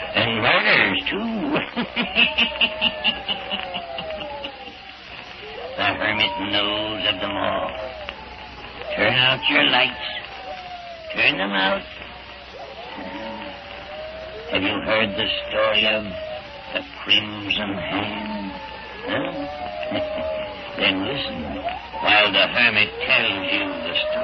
And murders, too. The hermit knows of them all. Turn out your lights. Turn them out. Have you heard the story of the Crimson Hand? Huh? Then listen while the hermit tells you the story.